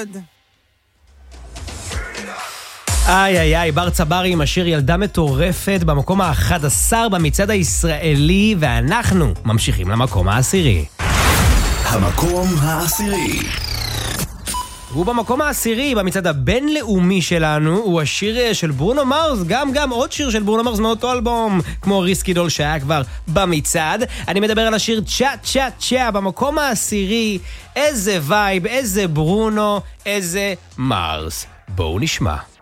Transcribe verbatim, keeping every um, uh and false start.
אחד. איי איי איי, בר צברי עם השיר ילדה מטורפת במקום ה-אחד עשר במצעד הישראלי, ואנחנו ממשיכים למקום העשירי. המקום העשירי. ובמקום העשירי במצעד הבינלאומי שלנו הוא השיר של ברונו מרס, גם גם עוד שיר של ברונו מרס מאותו אלבום, כמו ריסקי דול שהיה כבר במצעד. אני מדבר על השיר צ'ה צ'ה צ'ה במקום העשירי. איזה וייב, איזה ברונו, איזה מרס. בואו נשמע.